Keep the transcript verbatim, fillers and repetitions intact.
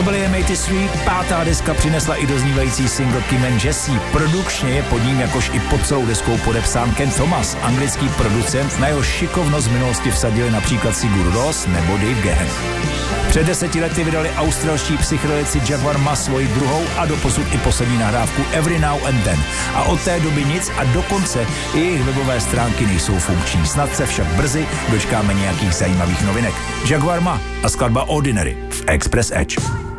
Byly Matey Sweet, pátá deska přinesla i doznívající single Kim and Jesse. Produkčně je pod ním jakož i pod celou deskou podepsán Ken Thomas, anglický producent, na jeho šikovnost z minulosti vsadili například Sigur Rós nebo Dave Gahan. Před deseti lety vydali australští psychedelici Jaguar Ma svoji druhou a doposud i poslední nahrávku Every Now and Then. A od té doby nic a dokonce i jejich webové stránky nejsou funkční. Snad se však brzy dočkáme nějakých zajímavých novinek. Jaguar Ma a skladba Ordinary v Express Edge.